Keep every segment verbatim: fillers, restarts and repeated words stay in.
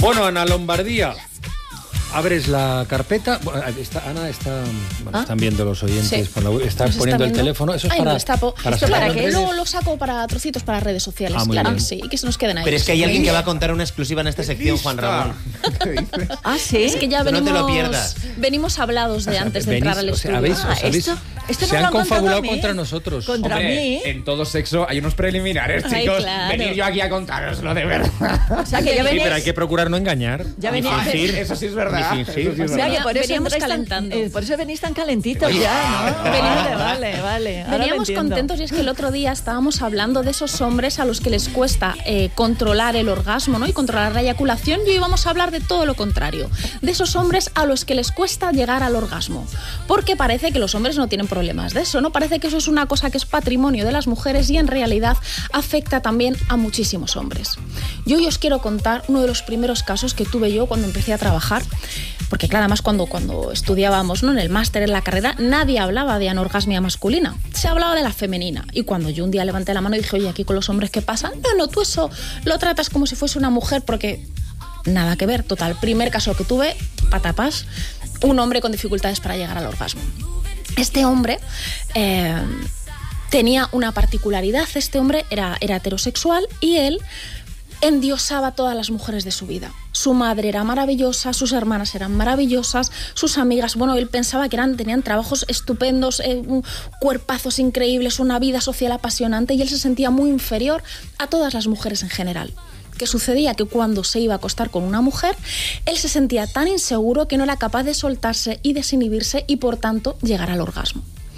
Bueno, Ana Lombardía, abres la carpeta. Bueno, está, Ana está. Bueno, ¿Ah? Están viendo los oyentes. Sí. Por la, están ¿Nos poniendo está el teléfono. Eso es Ay, para. No, está po- para, esto para que redes. luego lo saco para trocitos para redes sociales. Ah, claro bien. que sí. Y que se nos queden ahí. Pero es que hay alguien que va a contar una exclusiva en esta sección, Juan Ramón. Ah, sí. Es que ya Tú venimos. No te lo pierdas. Venimos hablados de O sea, antes de venís, entrar al o sea, estudio. habéis- Ah, os habéis- esto, esto no se me lo han han contado confabulado a mí. contra nosotros. Contra Hombre, mí. en todo sexo hay unos preliminares, Ay, chicos. claro. Venir yo aquí a contaroslo de verdad. O sea, que ya Sí, venís... pero hay que procurar no engañar. Ya ni venís- fingir. Eso sí es verdad. Ni fingir. Eso sí es O sea, verdad. que por eso, Veníamos entráis tan- calentando. eh, por eso venís tan calentitos ya, ¿no? Vale, vale, vale. Ahora lo Veníamos entiendo. contentos y es que el otro día estábamos hablando de esos hombres a los que les cuesta eh, controlar el orgasmo, ¿no? Y controlar la eyaculación, y hoy vamos a hablar de todo lo contrario, de esos hombres a los que les cuesta llegar al orgasmo, porque parece que los hombres no tienen problemas de eso, ¿no? Parece que eso es una cosa que es patrimonio de las mujeres y en realidad afecta también a muchísimos hombres. Yo hoy os quiero contar uno de los primeros casos que tuve yo cuando empecé a trabajar, porque claro, además cuando, cuando estudiábamos, ¿no? En el máster, en la carrera, nadie hablaba de anorgasmia masculina, se hablaba de la femenina. Y cuando yo un día levanté la mano y dije, oye, aquí con los hombres, ¿qué pasa? No, no, tú eso lo tratas como si fuese una mujer, porque nada que ver. Total, primer caso que tuve, patapas, un hombre con dificultades para llegar al orgasmo. Este hombre eh, tenía una particularidad. Este hombre era, era heterosexual y él endiosaba a todas las mujeres de su vida. Su madre era maravillosa, sus hermanas eran maravillosas, sus amigas, bueno, él pensaba que eran, tenían trabajos estupendos, eh, cuerpazos increíbles, una vida social apasionante, y él se sentía muy inferior a todas las mujeres en general. ¿Qué sucedía? Que cuando se iba a acostar con una mujer, él se sentía tan inseguro que no era capaz de soltarse y desinhibirse y, por tanto, llegar al orgasmo.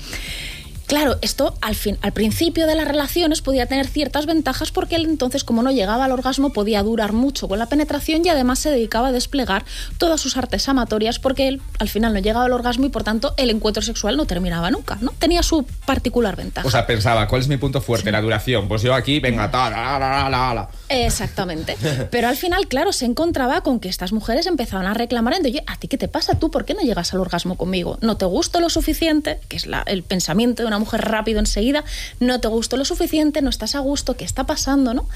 Claro, esto al, fin, al principio de las relaciones podía tener ciertas ventajas porque él entonces, como no llegaba al orgasmo, podía durar mucho con la penetración y además se dedicaba a desplegar todas sus artes amatorias porque él al final no llegaba al orgasmo y por tanto el encuentro sexual no terminaba nunca, ¿no? Tenía su particular ventaja. O sea, pensaba, ¿cuál es mi punto fuerte? Sí. La duración. Pues yo aquí, venga, ta, la, la, la, la. Exactamente. Pero al final, claro, se encontraba con que estas mujeres empezaban a reclamar, oye, ¿a ti qué te pasa? ¿Tú por qué no llegas al orgasmo conmigo? ¿No te gusto lo suficiente? Que es la, el pensamiento de una mujer rápido enseguida, no te gustó lo suficiente, no estás a gusto, ¿qué está pasando, no?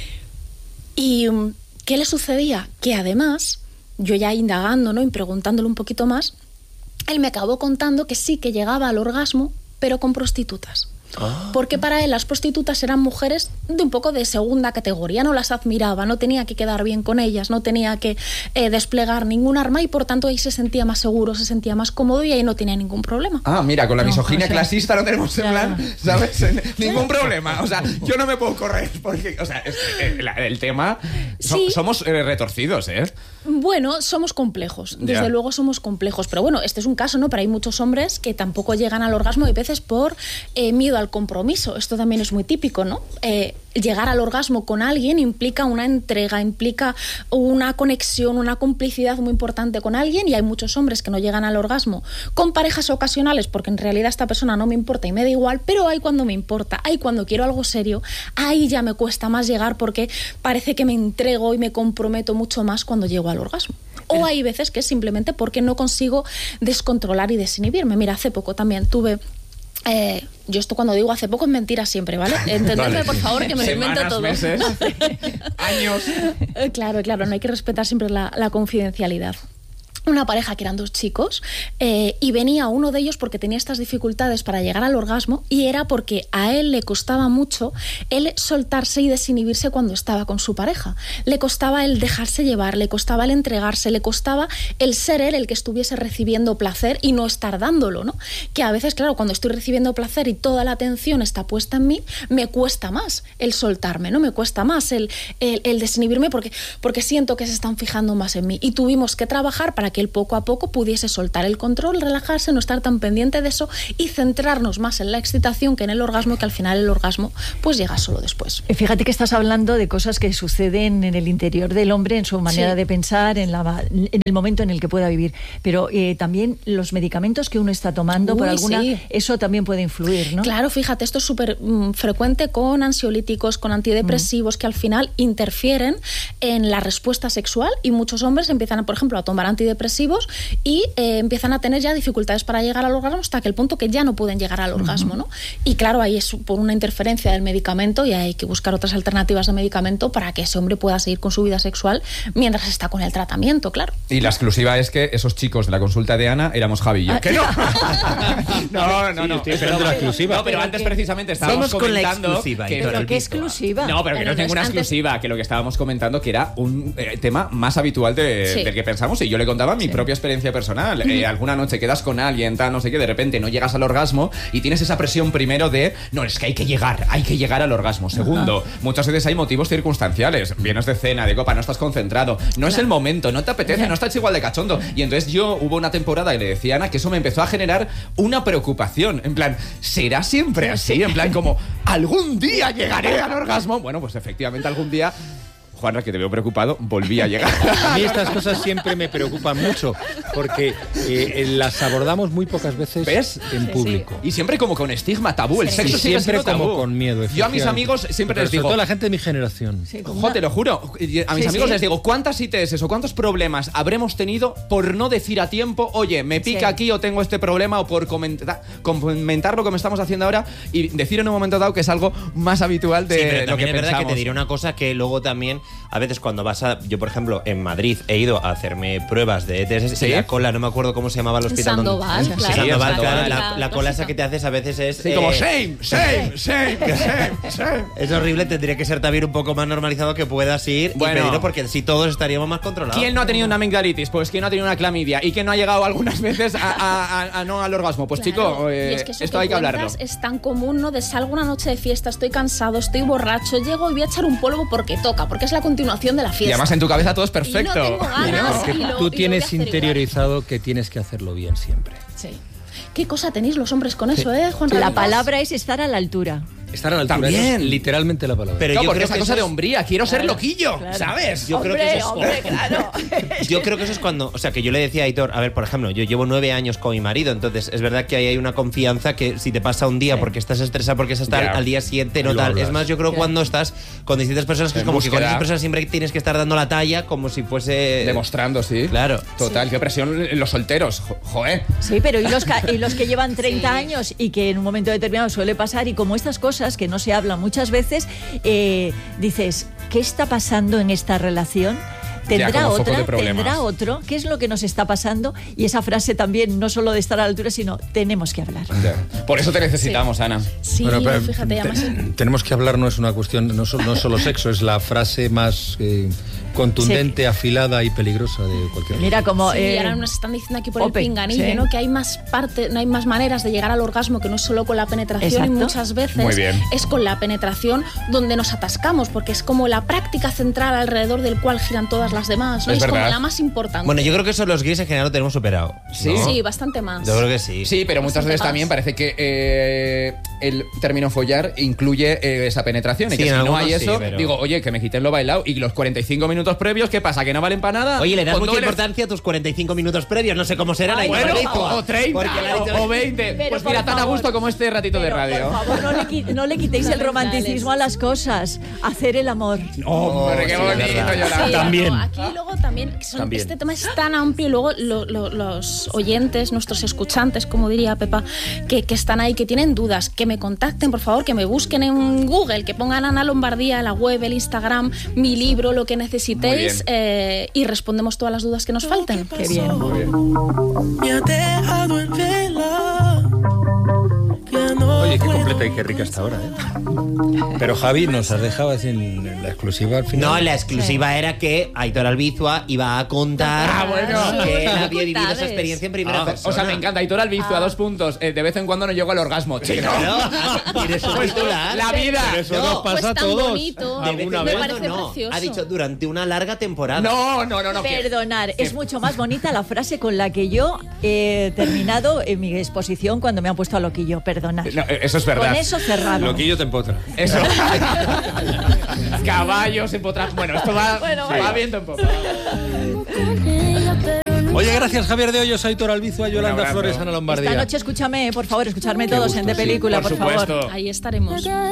Y ¿qué le sucedía? Que además, yo ya indagando, ¿no? Y preguntándole un poquito más, él me acabó contando que sí que llegaba al orgasmo, pero con prostitutas. Ah. Porque para él las prostitutas eran mujeres de un poco de segunda categoría, no las admiraba, no tenía que quedar bien con ellas, no tenía que eh, desplegar ningún arma y por tanto ahí se sentía más seguro, se sentía más cómodo y ahí no tenía ningún problema. Ah, mira, con la no, misoginia o sea, clasista no tenemos en ya, plan, ¿sabes? Ningún problema, o sea, yo no me puedo correr porque, o sea, es, el, el tema, so, sí. somos eh, retorcidos, ¿eh? Bueno, somos complejos, desde ya. luego somos complejos, pero bueno, este es un caso, ¿no? Pero hay muchos hombres que tampoco llegan al orgasmo y a veces por eh, miedo al compromiso. Esto también es muy típico, ¿no? Eh, llegar al orgasmo con alguien implica una entrega, implica una conexión, una complicidad muy importante con alguien y hay muchos hombres que no llegan al orgasmo con parejas ocasionales porque en realidad esta persona no me importa y me da igual, pero hay cuando me importa, hay cuando quiero algo serio, ahí ya me cuesta más llegar porque parece que me entrego y me comprometo mucho más cuando llego al orgasmo. O hay veces que es simplemente porque no consigo descontrolar y desinhibirme. Mira, hace poco también tuve... Eh, yo esto cuando digo hace poco es mentira siempre, ¿vale? Entendedme, vale. Por favor, que me lo invento todo. Meses, años. Claro, claro, no hay que respetar siempre la, la confidencialidad. Una pareja que eran dos chicos eh, y venía uno de ellos porque tenía estas dificultades para llegar al orgasmo y era porque a él le costaba mucho el soltarse y desinhibirse cuando estaba con su pareja. Le costaba el dejarse llevar, le costaba el entregarse, le costaba el ser él el que estuviese recibiendo placer y no estar dándolo, ¿no? Que a veces, claro, cuando estoy recibiendo placer y toda la atención está puesta en mí, me cuesta más el soltarme, ¿no? Me cuesta más el, el, el desinhibirme porque, porque siento que se están fijando más en mí y tuvimos que trabajar para que él poco a poco pudiese soltar el control, relajarse, no estar tan pendiente de eso y centrarnos más en la excitación que en el orgasmo, que al final el orgasmo pues llega solo después. Fíjate que estás hablando de cosas que suceden en el interior del hombre, en su manera sí. de pensar, en, la, en el momento en el que pueda vivir, pero eh, también los medicamentos que uno está tomando Uy, por alguna, sí. eso también puede influir, ¿no? Claro, fíjate, esto es súper mm, frecuente con ansiolíticos, con antidepresivos mm. que al final interfieren en la respuesta sexual y muchos hombres empiezan, por ejemplo, a tomar antidepresivos antidepresivos y eh, empiezan a tener ya dificultades para llegar al orgasmo hasta que el punto que ya no pueden llegar al orgasmo, ¿no? Y claro, ahí es por una interferencia del medicamento y hay que buscar otras alternativas de medicamento para que ese hombre pueda seguir con su vida sexual mientras está con el tratamiento, claro. Y la exclusiva es que esos chicos de la consulta de Ana éramos Javi y yo. ¿Qué no? no, no, Sí, no. estoy esperando la exclusiva. No, pero antes precisamente estábamos Vamos con la comentando exclusiva, que Aitor ¿Pero qué Albizua. exclusiva? No, pero que no es Pero ninguna antes- exclusiva, que lo que estábamos comentando que era un eh, tema más habitual de, Sí. del que pensamos, y yo le contaba mi propia experiencia personal. Eh, alguna noche quedas con alguien, tal, no sé qué, de repente no llegas al orgasmo y tienes esa presión primero de, no, es que hay que llegar, hay que llegar al orgasmo. Segundo, muchas veces hay motivos circunstanciales, vienes de cena, de copa, no estás concentrado, no es el momento, no te apetece, no estás igual de cachondo. Y entonces yo hubo una temporada y le decía a Ana que eso me empezó a generar una preocupación, en plan, ¿será siempre así? En plan, como, ¿algún día llegaré al orgasmo? Bueno, pues efectivamente algún día, Juanra, que te veo preocupado, volví a llegar. A mí estas cosas siempre me preocupan mucho porque eh, las abordamos muy pocas veces ¿Ves? en Sí, público. Y siempre como con estigma, tabú, el Sí. sexo Y sigue siempre siendo como tabú. con miedo. Yo a mis efectivamente. amigos siempre Pero les sobre digo, todo la gente de mi generación. Sí, como Jo, te una- lo juro. A mis Sí, amigos sí. les digo, ¿cuántas I T S o cuántos problemas habremos tenido por no decir a tiempo, oye, me pica Sí. aquí o tengo este problema, o por comentar, comentar lo que me estamos haciendo ahora y decir en un momento dado que es algo más habitual de Sí, pero lo que también es verdad pensamos. que te diré una cosa que luego también, a veces cuando vas a... Yo, por ejemplo, en Madrid he ido a hacerme pruebas de E T S ¿Sí? y la cola, no me acuerdo cómo se llamaba el hospital. Sandoval, donde, claro. Sandoval, Sí, claro, Sandoval. la, la cola esa que te haces a veces es... Sí, como eh, shame, shame, shame, shame, shame. Es horrible, tendría que ser también un poco más normalizado que puedas ir Bueno. y pedirlo, porque si todos estaríamos más controlados. ¿Quién no ha tenido una amigdalitis? Pues ¿quién no ha tenido una clamidia? ¿Y quién no ha llegado algunas veces a, a- a- a no al orgasmo? Pues Claro. chico, eh, Y es que eso esto hay que hablarlo. cuentas Es tan común, ¿no? De salgo una noche de fiesta, estoy cansado, estoy borracho, llego y voy a echar un polvo porque toca, porque es la continuación de la Y fiesta. además en tu cabeza todo es Y perfecto. no tengo ganas. Porque y lo- y lo tú voy a tienes hacer igual. interiorizado que tienes que hacerlo bien siempre. Sí. ¿Qué cosa tenéis los hombres con eso, eh, Juan La Ramírez? palabra es estar a la altura. Estar a la altura También. es literalmente la palabra. Pero Claro, yo porque creo esa que cosa eso de es- hombría, quiero ser Claro, loquillo, claro. ¿sabes? Yo creo que eso es... Hombre, claro. Yo creo que eso es cuando, o sea, que yo le decía a Aitor, a ver, por ejemplo, yo llevo nueve años con mi marido, entonces es verdad que ahí hay una confianza que si te pasa un día Sí. porque estás estresado, porque estás tal, Ya. al día siguiente no Ahí lo tal. hablas. Es más, yo creo Ya. cuando estás con distintas personas que es En como que con búsqueda. esas personas siempre tienes que estar dando la talla como si fuese... Demostrando, sí. Claro. Total, qué presión los solteros, jo- joe. Sí, pero y los, ca- y los que llevan treinta años y que en un momento determinado suele pasar, y como estas cosas que no se hablan muchas veces, eh, dices, ¿qué está pasando en esta relación? ¿Tendrá como foco de otra? problemas. ¿Tendrá otro? ¿Qué es lo que nos está pasando? Y esa frase también, no solo de estar a la altura, sino tenemos que hablar. Por eso te necesitamos, Ana. Sí, Bueno, pero, fíjate, te- además... tenemos que hablar, no es una cuestión, no, so- no es solo sexo, es la frase más eh, contundente, afilada y peligrosa de cualquier. Mira, como... Sí, eh, ahora nos están diciendo aquí por Ope, el pinganillo, sí. ¿no? Que hay más parte, no hay más maneras de llegar al orgasmo que no es solo con la penetración. Exacto. Y muchas veces Muy bien. es con la penetración donde nos atascamos, porque es como la práctica central alrededor del cual giran todas las demás, ¿no? Es Es, como verdad. la más importante. Bueno, yo creo que eso los gays en general lo tenemos superado. Sí. ¿no? Sí, bastante más. Yo creo que sí. Sí, pero muchas Bastante veces más. también parece que eh, el término follar incluye eh, esa penetración. Y Sí, que en si no algunos hay sí, eso, pero- digo, oye, que me quiten lo bailado. Y los cuarenta y cinco minutos previos, ¿qué pasa? ¿Que no valen para nada? Oye, le das Con mucha doble- importancia a tus cuarenta y cinco minutos previos, no sé cómo serán. Ay, ahí Bueno, en por Madrid. o treinta, Porque le ha dicho- o, o veinte. Pero Pues por mira, tan a favor. gusto como este ratito de pero, radio. por favor, no le, qui- no le quitéis el romanticismo a las cosas. Hacer el amor. Hombre, qué sí, bonito, es verdad. Yolanda. Sí, También. no, aquí luego también, son- También. este tema es tan amplio y luego lo- lo- los oyentes, nuestros escuchantes, como diría Pepa, que, que están ahí, que tienen dudas, que me contacten, por favor, que me busquen en Google, que pongan Ana Lombardía, la web, el Instagram, mi libro, lo que Muy necesitéis, bien. eh, y respondemos todas las dudas que nos falten. Qué bien. Me ha dejado en vela. Ya no Oye, qué puedo completa y qué rica hasta ahora, ¿eh? Pero Javi, nos has dejado así en, en la exclusiva al final. No, la exclusiva era que Aitor Albizua iba a contar Ah, bueno. que él Sí. había vivido esa Dificultades. experiencia en primera Ah, persona. o sea, me encanta. Aitor Albizua, a dos puntos. Eh, de vez en cuando no llego al orgasmo. Chico. Claro, tienes un Pues, titular. la vida. Pero eso No, nos pasa pues a tan todos. bonito. De vez en ¿Alguna Me vez? cuando parece no. precioso. Ha dicho durante una larga temporada. No, no, no, no. que- Perdonar, es mucho más bonita la frase con la que yo he terminado en mi exposición cuando me han puesto a loquillo. Perdonar. No, eh, eso es verdad. Con eso cerrado. Loquillo te empotra. Eso. Caballos empotrados. Bueno, esto va, Bueno, va bueno. viento en popa. con ella, pero no. Oye, gracias Javier de Hoyos, Aitor Albizua, Yolanda abrazo. Flores, Ana Lombardía. Esta noche escúchame, por favor, escucharme Qué todos gusto, en De sí, Película, por por favor. supuesto. Ahí estaremos.